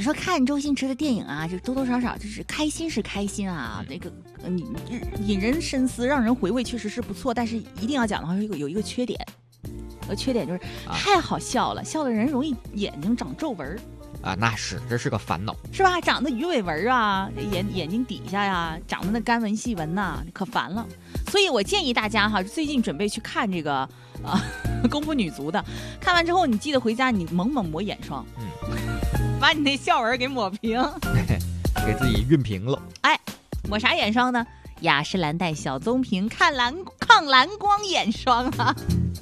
说看周星驰的电影啊，就多多少少就是开心是开心啊，那个你引人深思，让人回味，确实是不错。但是一定要讲的话，有一个缺点，缺点就是太好笑了，笑的人容易眼睛长皱纹啊，那是，这是个烦恼， 是吧？长的鱼尾纹啊，眼睛底下呀，长的那干纹细纹呐，可烦了。所以我建议大家哈，最近准备去看这个功夫女足的，看完之后你记得回家你猛抹眼霜，把你那笑纹给抹平， 给自己熨平了。 哎，抹啥眼霜呢？雅诗兰黛小棕瓶抗蓝光眼霜啊。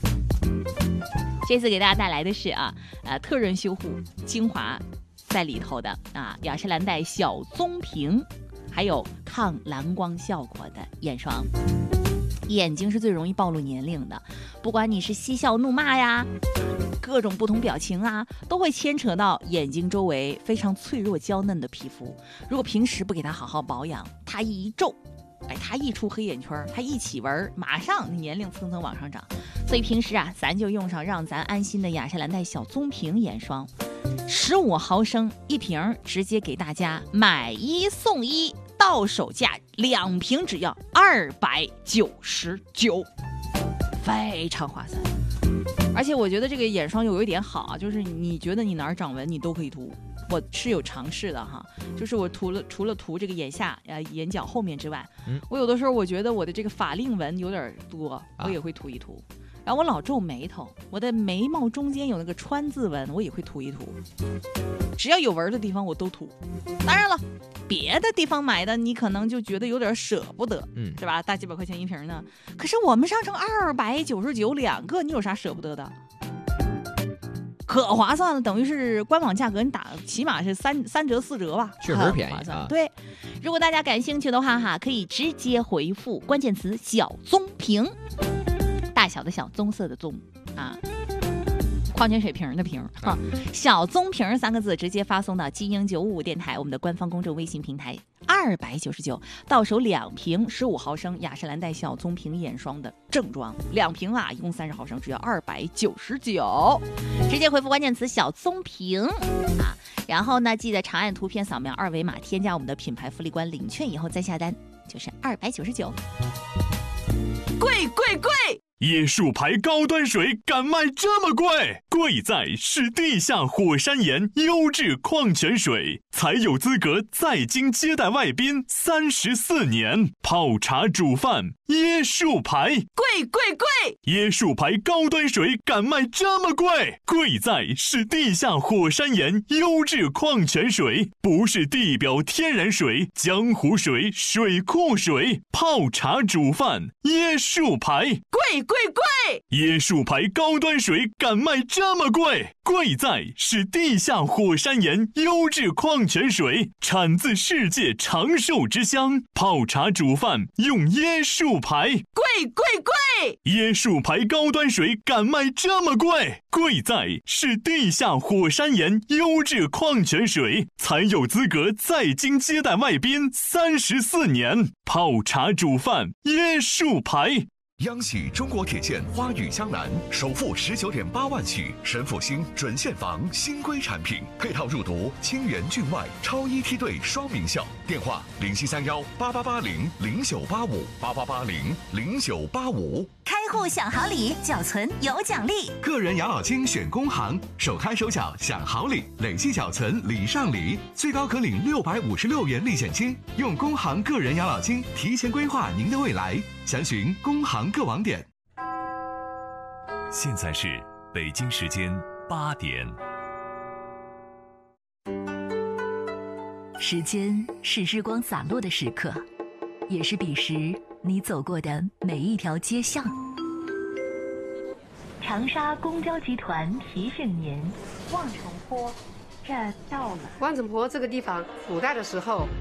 这次给大家带来的是特润修护精华在里头的雅诗兰黛小棕瓶，还有抗蓝光效果的眼霜。眼睛是最容易暴露年龄的，不管你是嬉笑怒骂呀，各种不同表情啊，都会牵扯到眼睛周围非常脆弱娇嫩的皮肤。如果平时不给它好好保养，它一皱，它一出黑眼圈，它一起纹，马上年龄蹭蹭往上涨。所以平时咱就用上让咱安心的雅诗兰黛小棕瓶眼霜，15毫升一瓶，直接给大家买1送1，到手价2瓶只要299，非常划算。而且我觉得这个眼霜有一点好就是你觉得你哪儿长纹你都可以涂。我是有尝试的哈，就是我除了涂这个眼下眼角后面之外，我有的时候我觉得我的这个法令纹有点多，我也会涂一涂。然后我老皱眉头，我的眉毛中间有那个川字纹，我也会涂一涂。只要有纹的地方我都涂。当然了，别的地方买的你可能就觉得有点舍不得，是吧？大几百块钱一瓶呢，可是我们上成299，2个，你有啥舍不得的？可划算了，等于是官网价格你打起码是3折4折吧， 确实便宜对，如果大家感兴趣的话可以直接回复关键词小棕瓶，大小的小，棕色的棕矿泉水瓶的瓶小棕瓶3个字直接发送到金鹰955电台我们的官方公众微信平台，299到手2瓶15毫升雅诗兰黛小棕瓶眼霜的正装，2瓶一共30毫升，只要299，直接回复关键词小棕瓶然后呢记得长按图片扫描2维码，添加我们的品牌福利官，领券以后再下单就是299。 贵！椰树牌高端水敢卖这么贵？贵在是地下火山岩优质矿泉水，才有资格在京接待外宾34年。泡茶煮饭，椰树牌，贵！椰树牌高端水敢卖这么贵？贵在是地下火山岩优质矿泉水，不是地表天然水、江湖水、水库水。泡茶煮饭，椰树牌，贵！椰树牌高端水敢卖这么贵？贵在是地下火山岩优质矿泉水，产自世界长寿之乡。泡茶煮饭用椰树牌，贵！椰树牌高端水敢卖这么贵？贵在是地下火山岩优质矿泉水，才有资格在京接待外宾34年。泡茶煮饭，椰树牌。 央喜中国铁建花语江南首付19.8万起，神复兴准现房新规产品，配套入读清源郡外超一梯队双名校。电话07318880098588800985。 开户享好礼，缴存有奖励。 个人养老金选工行，首开首缴享好礼，累计缴存礼上礼，最高可领656元历险金。用工行个人养老金提前规划您的未来，详询工行各网点。 现在是北京时间8点。 时间是日光洒落的时刻，也是彼时你走过的每一条街巷。长沙公交集团提醒您，望城坡站到了。 望城坡这个地方，古代的时候